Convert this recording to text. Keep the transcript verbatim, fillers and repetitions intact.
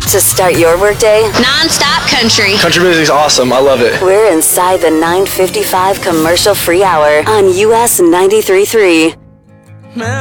To start your workday, non-stop country. Country music's awesome. I love it. We're inside the nine fifty-five commercial free hour on U S ninety-three point three.